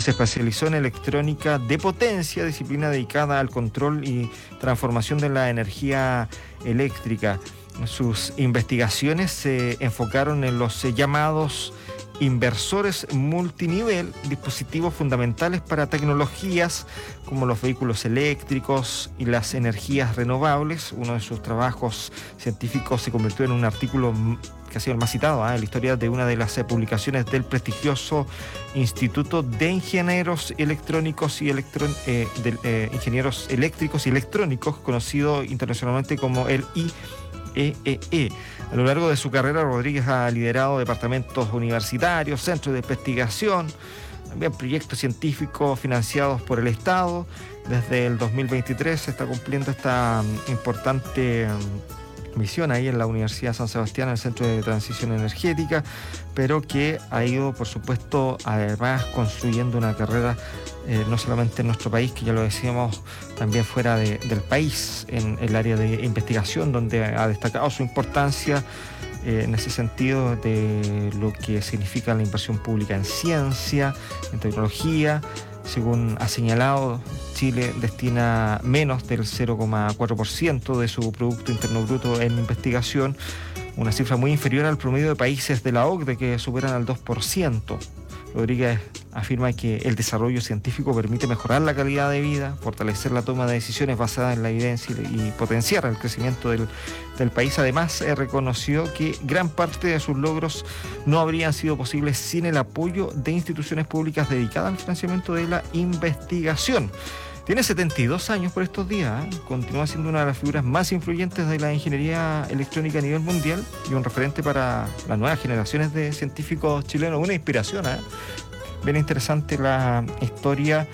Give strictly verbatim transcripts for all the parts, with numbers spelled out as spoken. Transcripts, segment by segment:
Se especializó en electrónica de potencia, disciplina dedicada al control y transformación de la energía eléctrica. Sus investigaciones se enfocaron en los llamados inversores multinivel, dispositivos fundamentales para tecnologías como los vehículos eléctricos y las energías renovables. Uno de sus trabajos científicos se convirtió en un artículo que ha sido el más citado ¿eh? en la historia de una de las eh, publicaciones del prestigioso Instituto de Ingenieros Electrónicos y Electron, eh, de, eh, Ingenieros Eléctricos y Electrónicos, conocido internacionalmente como el I E E E. A lo largo de su carrera, Rodríguez ha liderado departamentos universitarios, centros de investigación, también proyectos científicos financiados por el Estado. Desde el dos mil veintitrés se está cumpliendo esta um, importante um, misión ahí en la Universidad San Sebastián, en el Centro de Transición Energética, pero que ha ido, por supuesto, además construyendo una carrera Eh, no solamente en nuestro país, que ya lo decíamos, también fuera de, del país, en el área de investigación, donde ha destacado su importancia eh, en ese sentido de lo que significa la inversión pública en ciencia, en tecnología. Según ha señalado, Chile destina menos del cero coma cuatro por ciento de su Producto Interno Bruto en investigación, una cifra muy inferior al promedio de países de la O C D E que superan al dos por ciento. Rodríguez afirma que el desarrollo científico permite mejorar la calidad de vida, fortalecer la toma de decisiones basadas en la evidencia y potenciar el crecimiento del, del país. Además, eh, reconoció que gran parte de sus logros no habrían sido posibles sin el apoyo de instituciones públicas dedicadas al financiamiento de la investigación. Tiene setenta y dos años por estos días, ¿eh? Continúa siendo una de las figuras más influyentes de la ingeniería electrónica a nivel mundial y un referente para las nuevas generaciones de científicos chilenos, una inspiración. ¿eh? Bien interesante la historia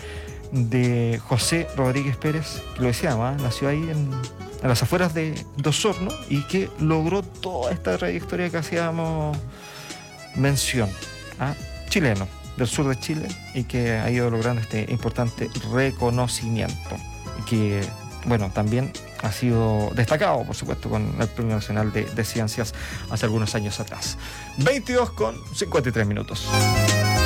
de José Rodríguez Pérez, que lo decíamos, ¿eh? Nació ahí en, en las afueras de, de Osorno y que logró toda esta trayectoria que hacíamos mención. ¿eh? Chileno, del sur de Chile, y que ha ido logrando este importante reconocimiento y que, bueno, también ha sido destacado, por supuesto, con el Premio Nacional de, de Ciencias hace algunos años atrás. veintidós con cincuenta y tres minutos.